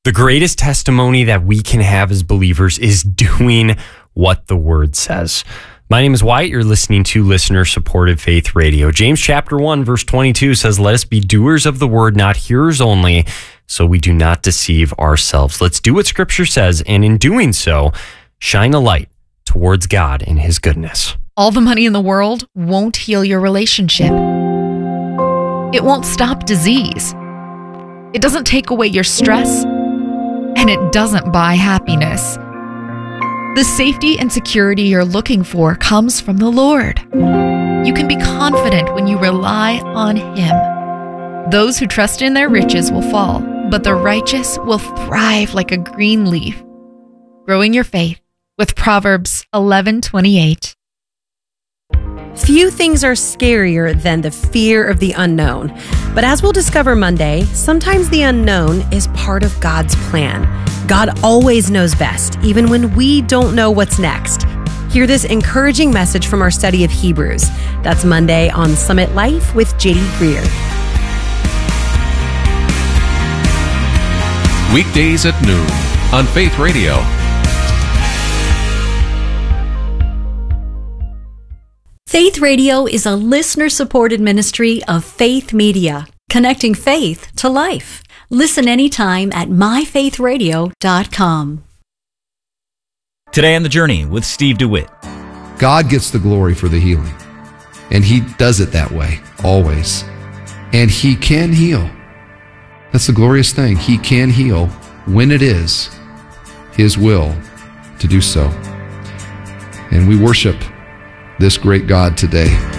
The greatest testimony that we can have as believers is doing what the Word says. My name is Wyatt. You're listening to Listener-Supported Faith Radio. James chapter 1, verse 22 says, "Let us be doers of the word, not hearers only, so we do not deceive ourselves." Let's do what Scripture says, and in doing so, shine a light towards God and His goodness. All the money in the world won't heal your relationship. It won't stop disease. It doesn't take away your stress, and it doesn't buy happiness. The safety and security you're looking for comes from the Lord. You can be confident when you rely on Him. Those who trust in their riches will fall, but the righteous will thrive like a green leaf. Growing your faith with Proverbs 11:28. Few things are scarier than the fear of the unknown. But as we'll discover Monday, sometimes the unknown is part of God's plan. God always knows best, even when we don't know what's next. Hear this encouraging message from our study of Hebrews. That's Monday on Summit Life with J.D. Greer. Weekdays at noon on Faith Radio. Faith Radio is a listener-supported ministry of Faith Media, connecting faith to life. Listen anytime at myfaithradio.com. Today on The Journey with Steve DeWitt. God gets the glory for the healing, and He does it that way, always. And He can heal. That's the glorious thing. He can heal when it is His will to do so. And we worship this great God today.